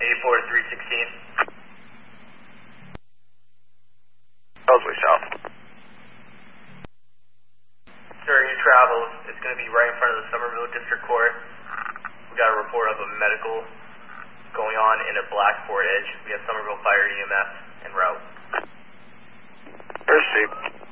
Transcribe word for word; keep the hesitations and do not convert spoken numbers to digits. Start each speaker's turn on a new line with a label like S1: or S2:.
S1: eighty-four to three sixteen.
S2: Ellsworth South.
S1: Sir, your travel is going to be right in front of the Somerville District Court. We got a report of a medical going on in a black Ford Edge. We have Somerville Fire E M S en route.
S2: First Street.